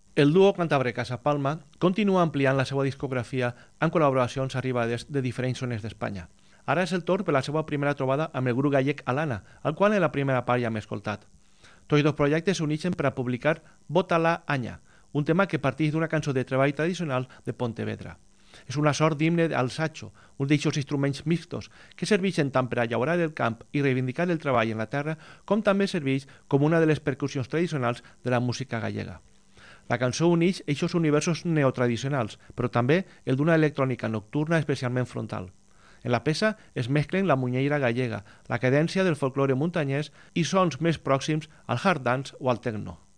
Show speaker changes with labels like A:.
A: El duo cantàbric Casa Palma continua ampliant la seva discografia amb col·laboracions arribades de diferents zones d'Espanya. Ara és el torn per la seva primera trobada amb el grup gallec Alana, el qual en la primera part ja hem escoltat. Tots dos projectes s'uneixen per a publicar Bota la Anya, un tema que parteix d'una cançó de treball tradicional de Pontevedra. És una sort d'himne al sacho, un d'eixos instruments mixtos que serveixen tant per a llaurar el camp i reivindicar el treball en la terra, com també serveix com una de les percussions tradicionals de la música gallega. La cançó uneix eixos universos neotradicionals, però també el d'una electrònica nocturna especialment frontal. En la peça es mesclen la munyeira gallega, la cadència del folklore muntanyès i sons més pròxims al hard dance o al techno.